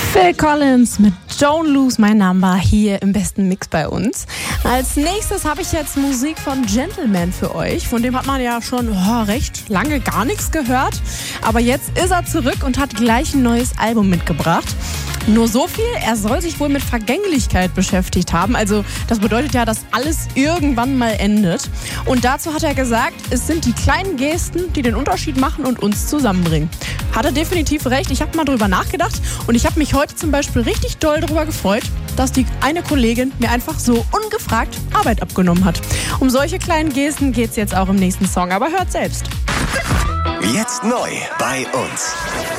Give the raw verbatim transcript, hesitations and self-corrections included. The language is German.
Phil Collins mit Don't Lose My Number hier im besten Mix bei uns. Als nächstes habe ich jetzt Musik von Gentleman für euch. Von dem hat man ja schon oh, recht lange gar nichts gehört. Aber jetzt ist er zurück und hat gleich ein neues Album mitgebracht. Nur so viel, er soll sich wohl mit Vergänglichkeit beschäftigt haben. Also das bedeutet ja, dass alles irgendwann mal endet. Und dazu hat er gesagt, es sind die kleinen Gesten, die den Unterschied machen und uns zusammenbringen. Hat er definitiv recht. Ich habe mal drüber nachgedacht und ich habe mich heute zum Beispiel richtig doll darüber gefreut, dass die eine Kollegin mir einfach so ungefragt Arbeit abgenommen hat. Um solche kleinen Gesten geht es jetzt auch im nächsten Song, aber hört selbst. Jetzt neu bei uns.